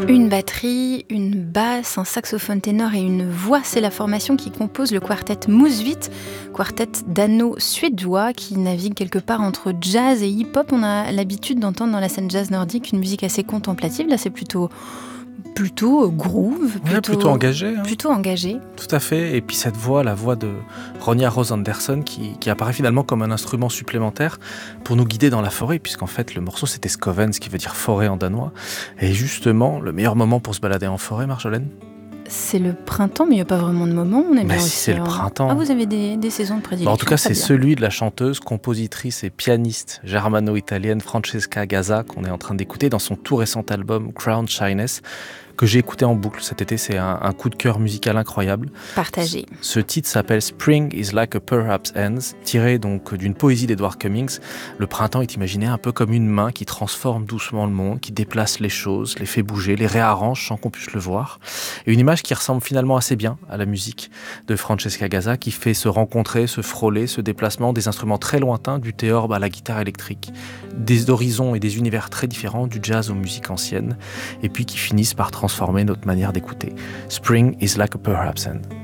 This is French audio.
Une batterie, une basse, un saxophone ténor et une voix, c'est la formation qui compose le quartet Musvit, quartet dano-suédois qui navigue quelque part entre jazz et hip-hop. On a l'habitude d'entendre dans la scène jazz nordique une musique assez contemplative. Là, c'est plutôt groove, plutôt engagé. Plutôt engagé. Tout à fait. Et puis cette voix, la voix de Ronja Rose Anderson, qui apparaît finalement comme un instrument supplémentaire pour nous guider dans la forêt, puisqu'en fait le morceau c'était Skoven, ce qui veut dire forêt en danois. Et justement, le meilleur moment pour se balader en forêt, Marjolaine ? C'est le printemps, mais il n'y a pas vraiment de moment. On aime bien si aussi, c'est le printemps. Ah, vous avez des saisons de prédilection. En tout cas, c'est celui de la chanteuse, compositrice et pianiste germano-italienne Francesca Gazza qu'on est en train d'écouter dans son tout récent album Crown Shyness, que j'ai écouté en boucle cet été. C'est un coup de cœur musical incroyable. Partagé. Ce titre s'appelle Spring is like a perhaps ends, tiré donc d'une poésie d'Edward Cummings. Le printemps est imaginé un peu comme une main qui transforme doucement le monde, qui déplace les choses, les fait bouger, les réarrange sans qu'on puisse le voir. Et une image qui ressemble finalement assez bien à la musique de Francesca Gazza, qui fait se rencontrer, se frôler, ce déplacement des instruments très lointains, du théorbe à la guitare électrique, des horizons et des univers très différents, du jazz aux musiques anciennes, et puis qui finissent par transformer notre manière d'écouter. Spring is like a perhaps end.